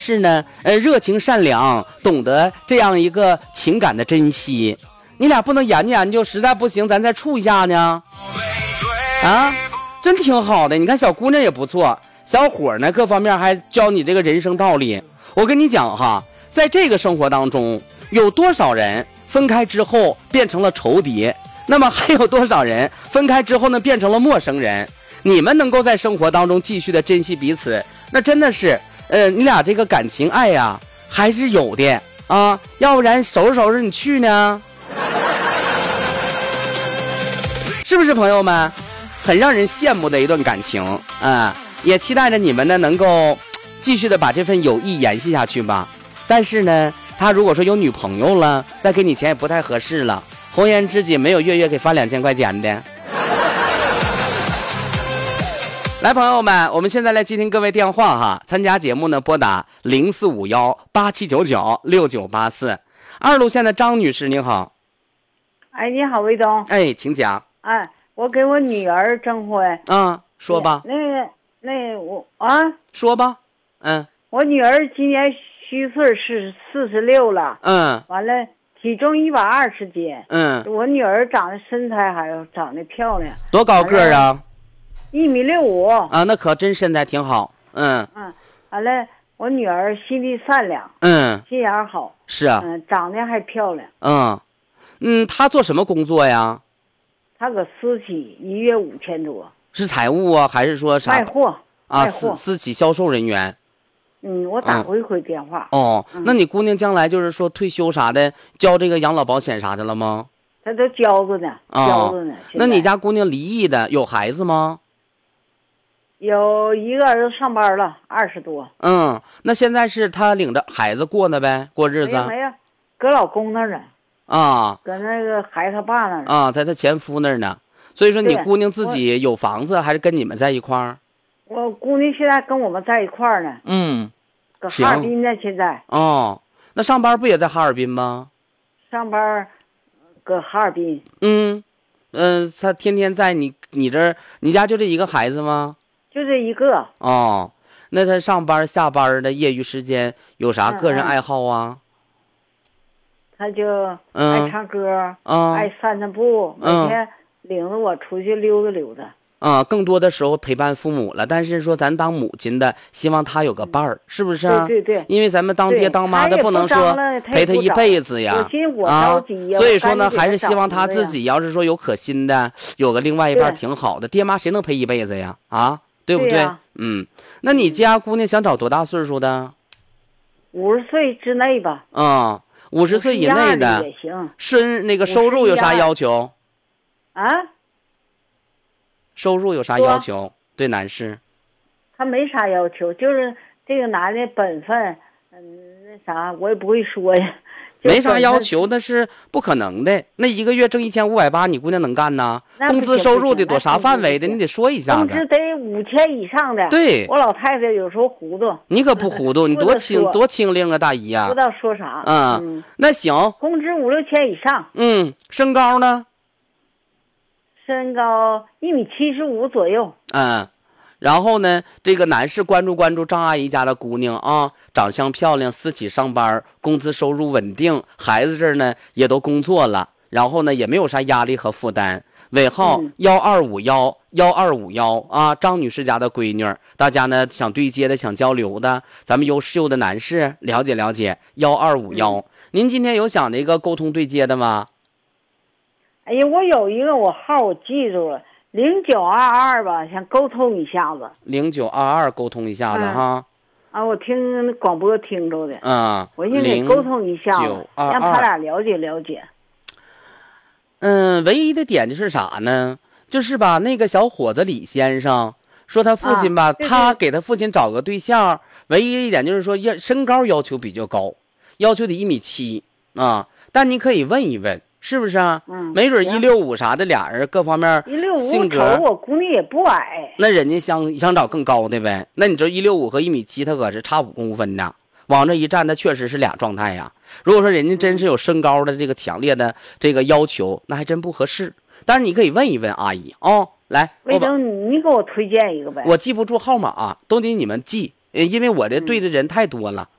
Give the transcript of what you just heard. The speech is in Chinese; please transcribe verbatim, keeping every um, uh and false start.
是呢，呃，热情善良，懂得这样一个情感的珍惜。你俩不能研究研究，实在不行，咱再处一下呢？啊，真挺好的。你看小姑娘也不错，小伙呢各方面还教你这个人生道理。我跟你讲哈，在这个生活当中，有多少人分开之后变成了仇敌？那么还有多少人分开之后呢变成了陌生人？你们能够在生活当中继续的珍惜彼此，那真的是。呃，你俩这个感情爱呀，还是有的啊，要不然收拾收拾你去呢，是不是朋友们？很让人羡慕的一段感情啊，也期待着你们呢能够继续的把这份友谊延续下去吧。但是呢，他如果说有女朋友了，再给你钱也不太合适了。红颜知己没有月月给发两千块钱的。来，朋友们，我们现在来接听各位电话哈。参加节目呢，拨打零四五幺八七九九六九八四。二路线的张女士，你好。 哎，你好，魏东。 哎，请讲。 哎，我给我女儿征婚。 啊，说吧。 那个，那我啊， 说吧。嗯。 我女儿今年虚岁是四十六了。 嗯。 完了，体重一百二十斤。 嗯。 我女儿长得身材还有长得漂亮。 多高个儿啊？ 一米六五啊，那可真身材挺好。嗯嗯，完了，我女儿心地善良， 嗯， 心眼好， 是啊， 嗯，长得还漂亮。 嗯嗯，她做什么工作呀？ 她搁私企，一月五千多。 是财务啊，还是说啥？ 卖货啊， 卖货私私企销售人员。 嗯，我打过一回电话。 嗯、哦、 嗯， 那你姑娘将来就是说退休啥的，交这个养老保险啥的了吗？ 她都交着呢， 哦、 交着呢。 那你家姑娘离异的，有孩子吗？ 有一个儿子上班了，二十多。 嗯，那现在是她领着孩子过呢呗，过日子。 没有没有，搁老公那儿呢。 啊。 搁那个孩子他爸那儿。 啊，在她前夫那儿呢。所以说你姑娘自己有房子，还是跟你们在一块儿？ 我姑娘现在跟我们在一块儿呢。 嗯。 搁哈尔滨呢，现在。 哦，那上班不也在哈尔滨吗？ 上班，搁哈尔滨。 嗯，嗯、呃，她天天在你你这儿，你家就这一个孩子吗？ 就这一个。 哦，那他上班下班的业余时间有啥个人爱好啊？ 嗯嗯、他就爱唱歌， 嗯、 爱散散步， 嗯、 每天领着我出去溜达溜达。 啊，更多的时候陪伴父母了。但是说咱当母亲的，希望他有个伴儿，是不是啊？ 对对对。 因为咱们当爹当妈的不能说陪他一辈子呀。 我啊，所以说呢， 还是希望他自己要是说有可心的，有个另外一半挺好的。爹妈谁能陪一辈子呀？啊？对不对？ 对嗯，那你家姑娘想找多大岁数的？ 五十岁之内吧。 啊、嗯，五十岁以内的也行。 是那个收入有啥要求？ 啊？ 收入有啥要求？对男士？ 他没啥要求，就是这个男的本分，嗯，那啥我也不会说呀。 没啥要求，那是不可能的。那一个月挣一千五百八，你姑娘能干呢？工资收入得多啥范围的？你得说一下子。 工资得五千以上的。 对， 我老太太有时候糊涂。 你可不糊涂，你多清多清灵啊，大姨呀、啊！ 不知道说啥。 嗯，嗯那行。 工资五六千以上。 嗯，身高呢？ 身高一米七十五左右。 嗯。然后呢，这个男士关注关注张阿姨家的姑娘啊，长相漂亮，私企上班，工资收入稳定，孩子这儿呢也都工作了，然后呢也没有啥压力和负担。尾号幺二五幺幺二五幺啊，张女士家的闺女，大家呢想对接的、想交流的，咱们优秀的男士了解了解幺二五幺。您今天有想那个沟通对接的吗？ 哎呀，我有一个我号我记住了。零九二二吧，想沟通一下子。 零九二二沟通一下子、嗯、哈。 啊，我听广播听着的。 嗯。 我现在沟通一下子，让他俩了解了解。 嗯，唯一的点就是啥呢？就是吧，那个小伙子李先生说他父亲吧， 啊、对对他给他父亲找个对象，唯一一点就是说要身高要求比较高，要求得一米七啊。但你可以问一问。是不是啊？ 嗯， 没准一六五啥的，俩人各方面一六五性格， 我姑娘也不矮。 那人家想想找更高的呗。那你这一六五和一米七，他可是差五公分呢。往这一站，他确实是俩状态呀。如果说人家真是有身高的这个强烈的这个要求，那还真不合适。但是你可以问一问阿姨哦。来， 魏征，你给我推荐一个呗。 我记不住号码、啊，都得你们记呃因为我这对的人太多了。